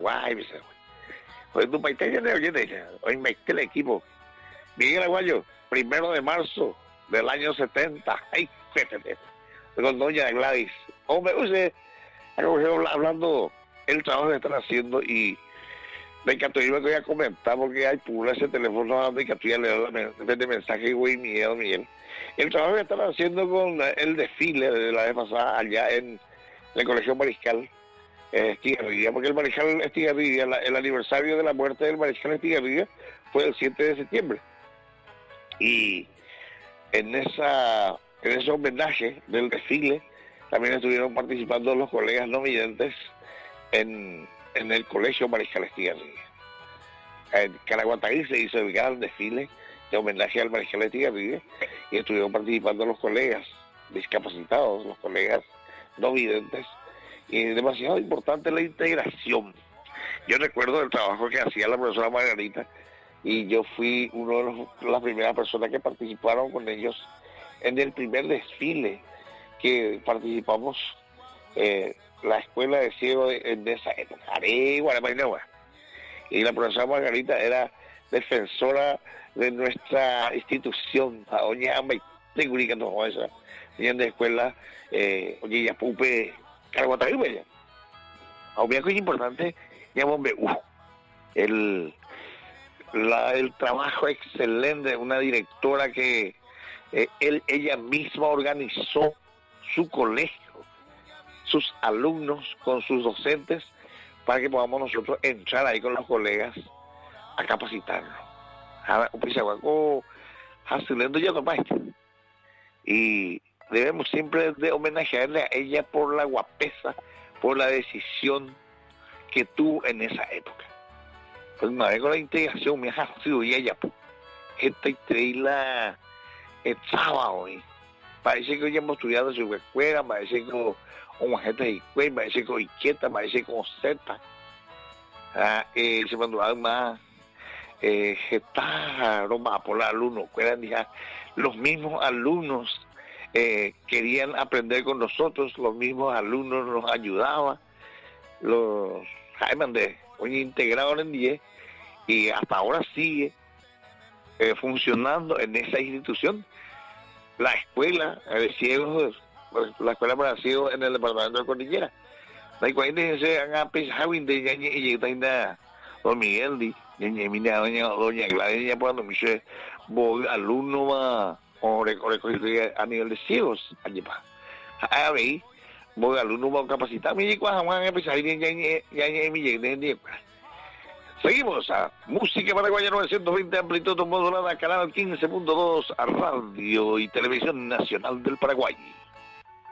Paraguay, me dice, pues tu país ya de oyente, hoy me el equipo. Miguel Aguayo, 1 de marzo del año 70. Ay, fíjate, con doña Gladys. Hombre, usted, hablando el trabajo que están haciendo y me encantó, yo me voy a comentar porque hay pura ese teléfono de que estoy leyendo de mensaje, güey, miedo, Miguel. El trabajo que están haciendo con el desfile de la vez pasada allá en el Colegio Mariscal Estigarribia, porque el Mariscal Estigarribia, el aniversario de la muerte del Mariscal Estigarribia fue el 7 de septiembre. Y en ese homenaje del desfile también estuvieron participando los colegas no videntes en el Colegio Mariscal Estigarribia. En Caraguatagüí se hizo el gran desfile de homenaje al Mariscal Estigarribia y estuvieron participando los colegas discapacitados, los colegas no videntes, y es demasiado importante la integración. Yo recuerdo el trabajo que hacía la profesora Margarita y yo fui una de las primeras personas que participaron con ellos en el primer desfile que participamos, la escuela de ciegos en esa época, y la profesora Margarita era defensora de nuestra institución, doña Maite no esa, de escuela, oye, ya pupe, Caraguatagüí, aunque es importante, llámame, el trabajo excelente de una directora que ella misma organizó su colegio, sus alumnos con sus docentes, para que podamos nosotros entrar ahí con los colegas a capacitarnos. Y debemos siempre de homenajearle a ella por la guapesa, por la decisión que tuvo en esa época. Pues una vez con la integración, me ha sido y ella, esta estrella estaba hoy. Parece que hoy hemos estudiado su escuela, parece que una gente de escuela, parece que inquieta, parece que Z. Se mandó más, está Roma por los alumnos, los mismos alumnos querían aprender con nosotros, los mismos alumnos nos ayudaban, los Jaime hoy integrados en 10 y hasta ahora sigue funcionando en esa institución. La escuela de ciegos, la escuela para ciegos en el departamento de Cordillera. La cual se han empezado a don Miguel, doña Gladys, cuando me dice, voy alumno más, o a nivel de ciegos, allí pa. A ver, voy alumno más capacitado, me dijo, van a empezar Seguimos a Música Paraguaya 920 amplitud modulada, canal 15.2 a Radio y Televisión Nacional del Paraguay.